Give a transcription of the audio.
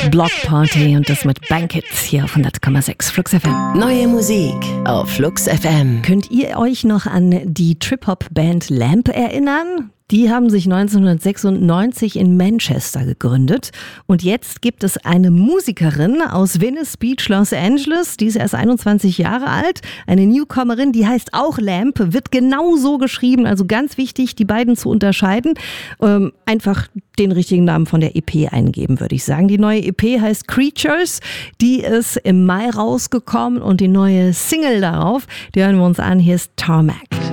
Block Party und das mit Blankets hier auf 100,6 Flux FM. Neue Musik auf Flux FM. Könnt ihr euch noch an die Trip-Hop-Band Lamp erinnern? Die haben sich 1996 in Manchester gegründet und jetzt gibt es eine Musikerin aus Venice Beach, Los Angeles, die ist erst 21 Jahre alt, eine Newcomerin, die heißt auch Lamp, wird genau so geschrieben, also ganz wichtig, die beiden zu unterscheiden, einfach den richtigen Namen von der EP eingeben, würde ich sagen. Die neue EP heißt Creatures, die ist im Mai rausgekommen und die neue Single darauf, die hören wir uns an, hier ist Tarmac.